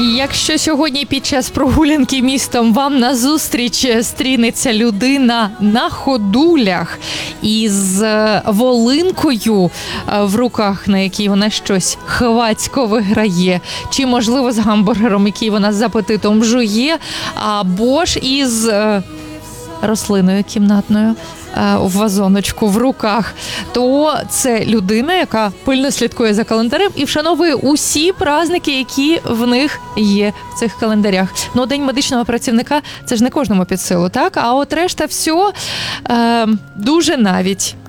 Якщо сьогодні під час прогулянки містом вам назустріч стрінеться людина на ходулях із волинкою в руках, на якій вона щось хвацько виграє, чи, можливо, з гамбургером, який вона з апетитом жує, або ж із рослиною кімнатною в вазоночку в руках, то це людина, яка пильно слідкує за календарем і вшановує усі праздники, які в них є в цих календарях. Ну, День медичного працівника – це ж не кожному під силу, так? А от решта все дуже навіть.